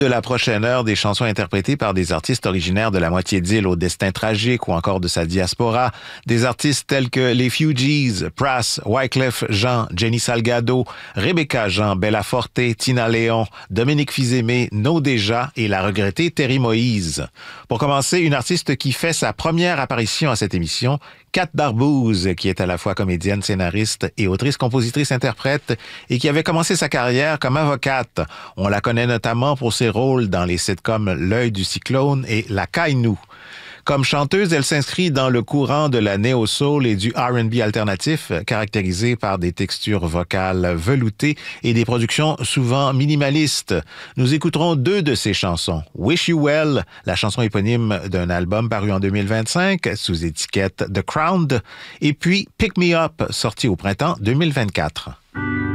De la prochaine heure, des chansons interprétées par des artistes originaires de la moitié d'île au destin tragique ou encore de sa diaspora. Des artistes tels que les Fugees, Pras, Wyclef Jean, Jenny Salgado, Rebecca Jean, Bella Forte, Tina Léon, Dominique Fils-Aimé, No Déjà et la regrettée Terry Moïse. Pour commencer, une artiste qui fait sa première apparition à cette émission, Kat Darbouze, qui est à la fois comédienne, scénariste et autrice-compositrice-interprète et qui avait commencé sa carrière comme avocate. On la connaît notamment pour ses rôles dans les sitcoms L'œil du cyclone et La Caille-nous. Comme chanteuse, elle s'inscrit dans le courant de la néo-soul et du R&B alternatif, caractérisé par des textures vocales veloutées et des productions souvent minimalistes. Nous écouterons deux de ses chansons. Wish You Well, la chanson éponyme d'un album paru en 2025 sous étiquette The Crowned, et puis Pick Me Up, sorti au printemps 2024.